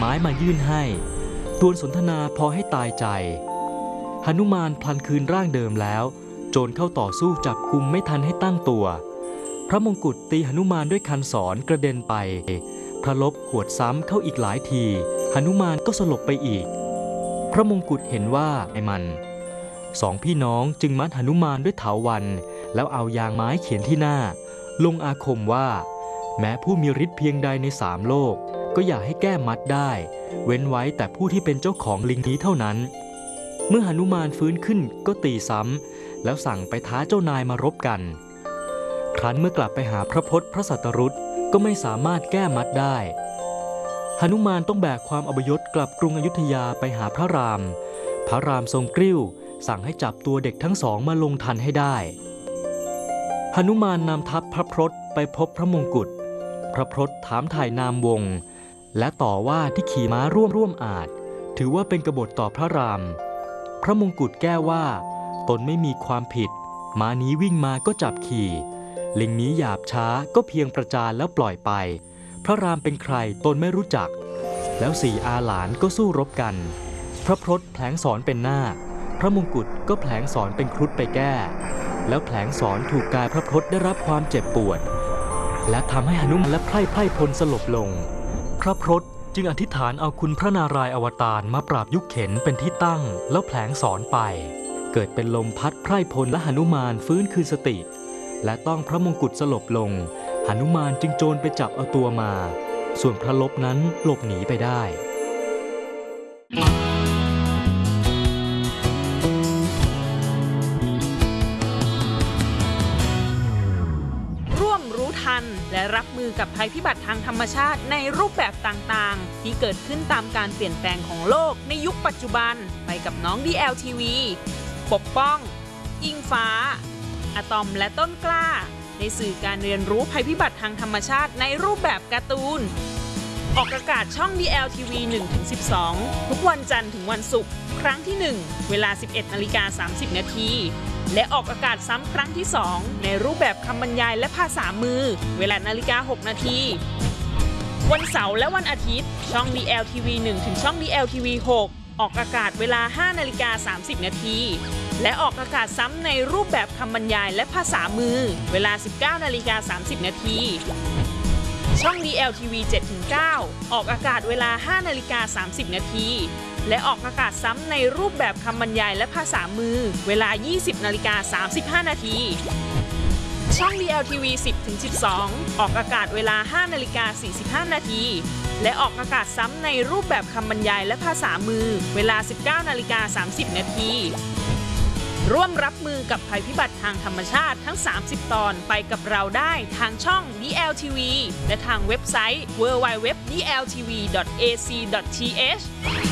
ม้มายื่นให้ดวลสนทนาพอให้ตายใจหนุมานพลันคืนร่างเดิมแล้วโจรเข้าต่อสู้จับกุมไม่ทันให้ตั้งตัวพระมงกุฎตีหนุมานด้วยคันศรกระเด็นไปพระลบหวดซ้ำเข้าอีกหลายทีหนุมานก็สลบไปอีกพระมงกุฎเห็นว่าไอ้มันสองพี่น้องจึงมัดหนุมานด้วยเถาวัลย์แล้วเอายางไม้เขียนที่หน้าลงอาคมว่าแม้ผู้มีฤทธิ์เพียงใดใน3 โลกก็อย่าให้แก้มัดได้เว้นไว้แต่ผู้ที่เป็นเจ้าของลิงนี้เท่านั้นเมื่อหนุมานฟื้นขึ้นก็ตีซ้ำแล้วสั่งไปท้าเจ้านายมารบกันครั้นเมื่อกลับไปหาพระพจน์พระสัตรุตก็ไม่สามารถแก้มัดได้หนุมานต้องแบกความอพยพกลับกรุงอยุธยาไปหาพระรามพระรามทรงกริ้วสั่งให้จับตัวเด็กทั้งสองมาลงทันให้ได้หนุมานนำทัพพระพรตไปพบพระมงกุฎพระพรตถามถ่ายนามวงและต่อว่าที่ขี่ม้าร่วมอาจถือว่าเป็นกบฏต่อพระรามพระมงกุฎแก้ว่าตนไม่มีความผิดม้านี้วิ่งมาก็จับขี่ลิงนี้หยาบช้าก็เพียงประจานแล้วปล่อยไปพระรามเป็นใครตนไม่รู้จักแล้ว4 อาหลานก็สู้รบกันพระพรตแผลงศรเป็นหน้าพระมงกุฎก็แผลงศรเป็นครุฑไปแก้แล้วแผลงศรถูกกายพระพรตได้รับความเจ็บปวดและทำให้หนุมานและไพร่พลสลบลงพระพรตจึงอธิษฐานเอาคุณพระนารายณ์อวตารมาปราบยุคเข็ญเป็นที่ตั้งแล้วแผลงศรไปเกิดเป็นลมพัดไพร่พลและหนุมานฟื้นคืนสติและต้องพระมงกุฎสลบลงหนุมานจึงโจรไปจับเอาตัวมาส่วนพระลบนั้นหลบหนีไปได้และรับมือกับภัยพิบัติทางธรรมชาติในรูปแบบต่างๆที่เกิดขึ้นตามการเปลี่ยนแปลงของโลกในยุคปัจจุบันไปกับน้อง DLTV ปกป้องอิงฟ้าอะตอมและต้นกล้าในสื่อการเรียนรู้ภัยพิบัติทางธรรมชาติในรูปแบบการ์ตูนออกอากาศช่อง DLTV 1-12 ทุกวันจันทร์ถึงวันศุกร์ครั้งที่ 1 เวลา 11:30 นาทีและออกอากาศซ้ำครั้งที่ 2 ในรูปแบบคำบรรยายและภาษามือเวลา 6:06 นาทีวันเสาร์และวันอาทิตย์ช่อง DLTV 1 ถึงช่อง DLTV 6 ออกอากาศเวลา 5:30 นาทีและออกอากาศซ้ำในรูปแบบคำบรรยายและภาษามือเวลา 19:30 นาทีช่อง DLTV 7-9 ออกอากาศเวลา 5:30 นาทีและออกอากาศซ้ำในรูปแบบคำบรรยายและภาษามือเวลา 20:35 นาทีช่อง DLTV 10-12 ออกอากาศเวลา 5:45 นาทีและออกอากาศซ้ำในรูปแบบคำบรรยายและภาษามือเวลา 19:30 นาทีร่วมรับมือกับภัยพิบัติทางธรรมชาติทั้ง30 ตอนไปกับเราได้ทางช่อง DLTV และทางเว็บไซต์ www.dltv.ac.th